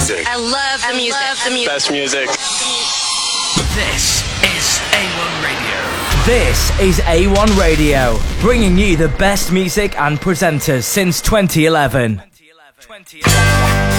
music. I love the music. Best music. This is A1 Radio. This is A1 Radio, bringing you the best music and presenters since 2011.